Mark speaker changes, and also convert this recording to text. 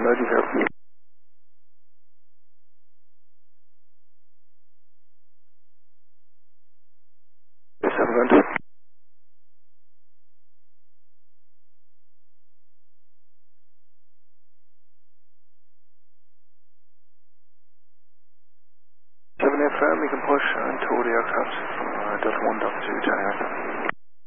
Speaker 1: emergency help. 700. Seven firm, you can push until the aircraft. Delta 1, Delta 2, turning up.